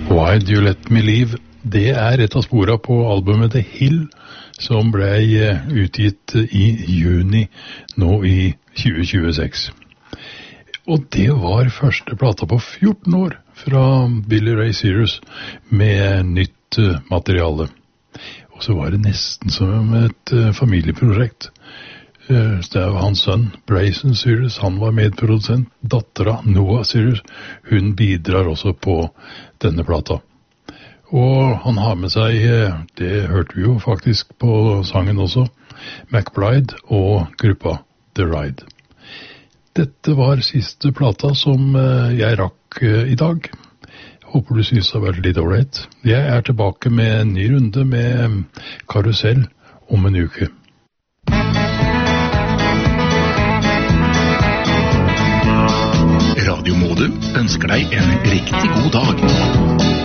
Why Do You Let Me Live? Det et av sporene på albumet The Hill, som ble utgitt i juni nå i 2026. Og det var første plata på 14 år fra Billy Ray Cyrus med nytt materiale. Og så var det nesten som et familieprosjekt. Det var hans sønn, Brayson Cyrus, han var medprodusent. Dattera, Noah Cyrus, hun bidrar også på denne plata. Og han har med seg, det hørte vi jo faktisk på sangen også, McBride og gruppa The Ride. Dette var siste plata som jeg rakk i dag. Håper du synes det har vært litt ålreit. Jeg tilbake med en ny runde med Karusell om en uke. Radio Modum ønsker deg en riktig god dag.